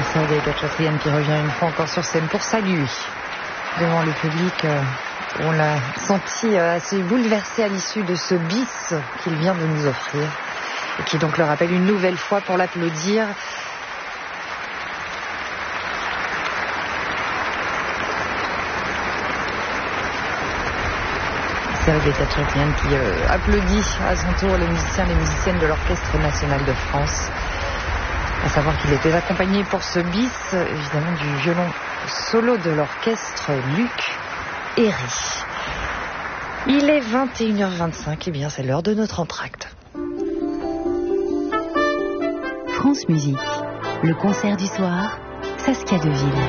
Sergei Kacharian qui revient une fois encore sur scène pour saluer devant le public. On l'a senti assez bouleversé à l'issue de ce bis qu'il vient de nous offrir et qui donc le rappelle une nouvelle fois pour l'applaudir. Sergei Kacharian qui applaudit à son tour les musiciens et les musiciennes de l'Orchestre National de France. À savoir qu'il était accompagné pour ce bis, évidemment, du violon solo de l'orchestre Luc Héry. Il est 21h25, et bien c'est l'heure de notre entracte. France Musique, le concert du soir, Saskia Deville.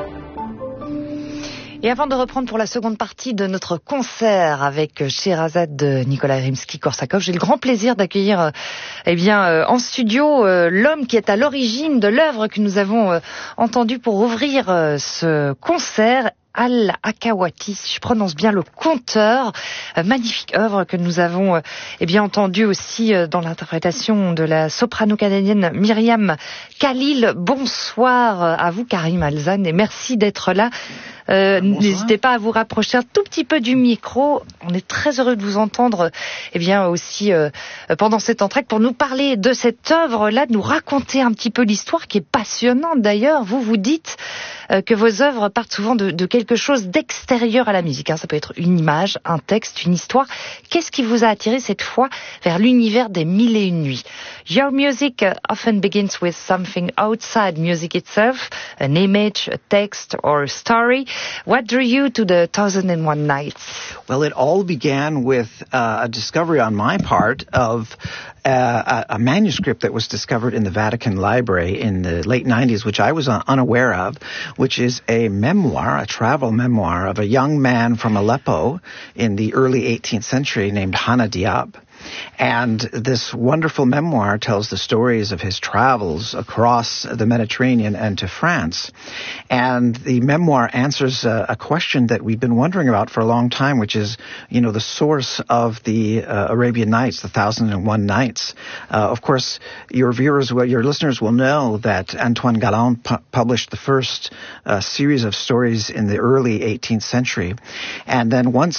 Et avant de reprendre pour la seconde partie de notre concert avec Sherazade de Nikolai Rimsky-Korsakov, j'ai le grand plaisir d'accueillir en studio l'homme qui est à l'origine de l'œuvre que nous avons entendue pour ouvrir ce concert. Al-Akawati, je prononce bien le conteur, magnifique œuvre que nous avons entendue aussi dans l'interprétation de la soprano canadienne Myriam Khalil. Bonsoir à vous Karim Alzan et merci d'être là. N'hésitez pas à vous rapprocher un tout petit peu du micro. On est très heureux de vous entendre aussi pendant cet entracte pour nous parler de cette œuvre-là, de nous raconter un petit peu l'histoire qui est passionnante d'ailleurs. Vous dites que vos œuvres partent souvent de quelque chose d'extérieur à la musique. Ça peut être une image, un texte, une histoire. Qu'est-ce qui vous a attiré cette fois vers l'univers des Mille et une nuits? Your music often begins with something outside music itself, an image, a text or a story. What drew you to the 1001 Nights? Well, it all began with a discovery on my part of a manuscript that was discovered in the Vatican Library in the late 90s, which I was unaware of, which is a memoir, a travel memoir of a young man from Aleppo in the early 18th century named Hana Diab. And this wonderful memoir tells the stories of his travels across the Mediterranean and to France. And the memoir answers a question that we've been wondering about for a long time, which is, the source of the Arabian Nights, the 1001 Nights. Of course, your listeners will know that Antoine Galland published the first series of stories in the early 18th century. And then once